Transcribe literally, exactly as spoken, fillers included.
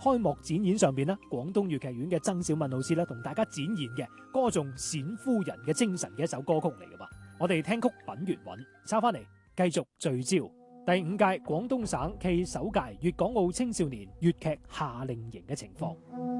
開幕展演上邊呢，廣東粵劇院嘅曾小敏老師咧同大家展現嘅歌頌冼夫人嘅精神嘅一首歌曲嚟㗎噃。我哋聽曲品粵韻，抄翻嚟繼續聚焦第五屆廣東省暨首屆粵港澳青少年粵劇夏令營嘅情況。